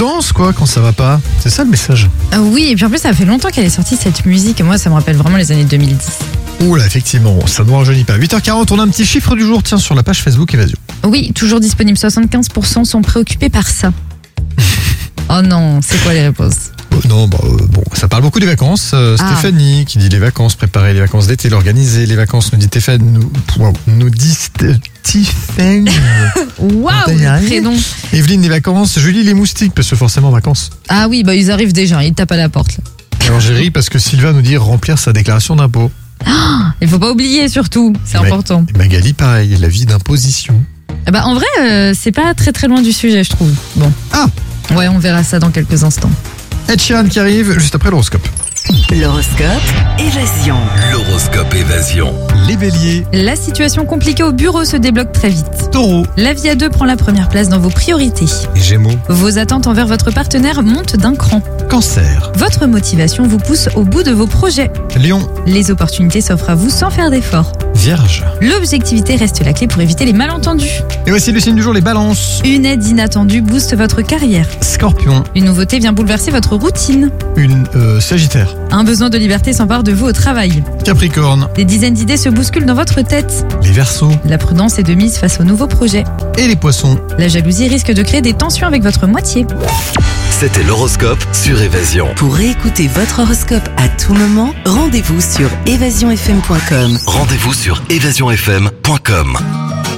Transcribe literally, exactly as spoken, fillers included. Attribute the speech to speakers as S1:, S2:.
S1: danses quoi quand ça va pas. C'est ça le message.
S2: Ah oui, et puis en plus, ça fait longtemps qu'elle est sortie cette musique. Et moi, ça me rappelle vraiment les années deux mille dix.
S1: Oula, effectivement, ça ne nous rajeunit pas. huit heures quarante, on a un petit chiffre du jour, tiens, sur la page Facebook Évasion.
S2: Oui, toujours disponible. soixante-quinze pour cent sont préoccupés par ça. Oh non, c'est quoi les réponses?
S1: Euh, non, bah, euh, bon, ça parle beaucoup des vacances. Euh,
S2: Ah.
S1: Stéphanie qui dit les vacances, préparer les vacances d'été, l'organiser, les vacances, nous dit Stéphane, nous, wow, nous dit Sté- Tiffany.
S2: Waouh,
S1: On peut y
S2: le
S1: arriver.
S2: prénom.
S1: Evelyne, les vacances. Julie, les moustiques, parce que forcément vacances.
S2: Ah oui, bah ils arrivent déjà, ils tapent à la porte. Là.
S1: Alors j'ai ri parce que Sylvain nous dit remplir sa déclaration d'impôt.
S2: Il faut pas oublier surtout, c'est
S1: Et Ma-
S2: important.
S1: et Magali, pareil, la vie d'imposition.
S2: Ah bah en vrai, euh, c'est pas très très loin du sujet, je trouve. Bon.
S1: Ah.
S2: Ouais, on verra ça dans quelques instants.
S1: Ed Sheeran qui arrive juste après l'horoscope.
S3: L'horoscope Évasion.
S4: L'horoscope Évasion.
S1: Les béliers,
S2: La situation compliquée au bureau se débloque très vite.
S1: taureaux
S2: La vie à deux prend la première place dans vos priorités.
S1: et gémeaux,
S2: Vos attentes envers votre partenaire montent d'un cran.
S1: cancer,
S2: Votre motivation vous pousse au bout de vos projets.
S1: lion,
S2: Les opportunités s'offrent à vous sans faire d'efforts.
S1: vierge.
S2: L'objectivité reste la clé pour éviter les malentendus.
S1: Et voici le signe du jour, les balances.
S2: Une aide inattendue booste votre carrière.
S1: Scorpion,
S2: Une nouveauté vient bouleverser votre routine.
S1: une euh, sagittaire,
S2: Un besoin de liberté s'empare de vous au travail.
S1: capricorne,
S2: Des dizaines d'idées se bousculent dans votre tête.
S1: les verseaux
S2: La prudence est de mise face aux nouveaux projets.
S1: et les poissons.
S2: La jalousie risque de créer des tensions avec votre moitié.
S4: C'était l'horoscope sur Évasion.
S3: Pour réécouter votre horoscope à tout moment, rendez-vous sur évasion f m point com.
S4: Rendez-vous sur évasion f m point com.